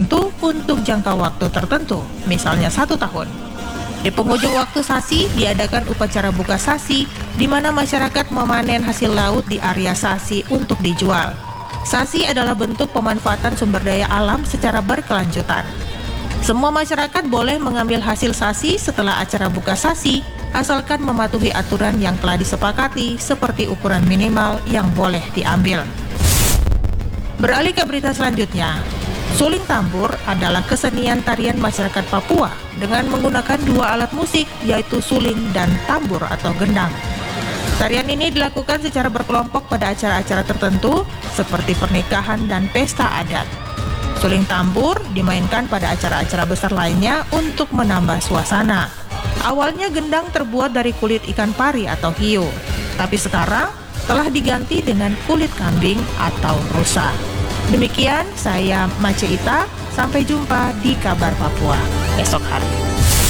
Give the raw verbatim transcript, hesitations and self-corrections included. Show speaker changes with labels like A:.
A: tertentu untuk jangka waktu tertentu, misalnya satu tahun. Di penghujung waktu Sasi, diadakan upacara buka Sasi, di mana masyarakat memanen hasil laut di area Sasi untuk dijual. Sasi adalah bentuk pemanfaatan sumber daya alam secara berkelanjutan. Semua masyarakat boleh mengambil hasil Sasi setelah acara buka Sasi, asalkan mematuhi aturan yang telah disepakati seperti ukuran minimal yang boleh diambil. Beralih ke berita selanjutnya. Suling tambur adalah kesenian tarian masyarakat Papua dengan menggunakan dua alat musik, yaitu suling dan tambur atau gendang. Tarian ini dilakukan secara berkelompok pada acara-acara tertentu seperti pernikahan dan pesta adat. Suling tambur dimainkan pada acara-acara besar lainnya untuk menambah suasana. Awalnya gendang terbuat dari kulit ikan pari atau hiu, tapi sekarang telah diganti dengan kulit kambing atau rusa. Demikian saya Mace Ita, sampai jumpa di Kabar Papua esok hari.